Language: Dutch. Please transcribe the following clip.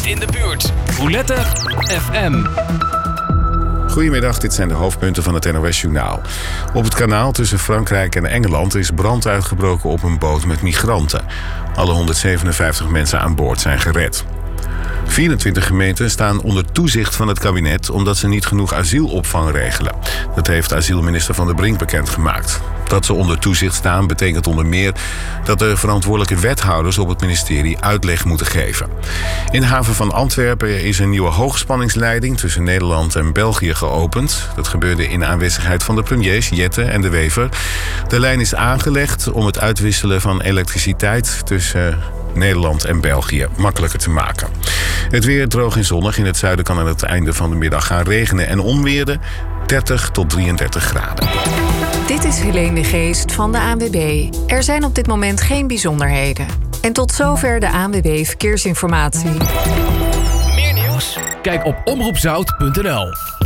in de buurt. Roulette FM. Goedemiddag, dit zijn de hoofdpunten van het NOS-journaal. Op het kanaal tussen Frankrijk en Engeland is brand uitgebroken op een boot met migranten. Alle 157 mensen aan boord zijn gered. 24 gemeenten staan onder toezicht van het kabinet omdat ze niet genoeg asielopvang regelen. Dat heeft asielminister Van der Brink bekendgemaakt. Dat ze onder toezicht staan betekent onder meer dat de verantwoordelijke wethouders op het ministerie uitleg moeten geven. In de haven van Antwerpen is een nieuwe hoogspanningsleiding tussen Nederland en België geopend. Dat gebeurde in aanwezigheid van de premiers Jette en De Wever. De lijn is aangelegd om het uitwisselen van elektriciteit tussen Nederland en België makkelijker te maken. Het weer droog en zonnig. In het zuiden kan aan het einde van de middag gaan regenen en onweren. 30 tot 33 graden. Dit is Helene de Geest van de ANWB. Er zijn op dit moment geen bijzonderheden. En tot zover de ANWB Verkeersinformatie. Meer nieuws? Kijk op omroepzout.nl.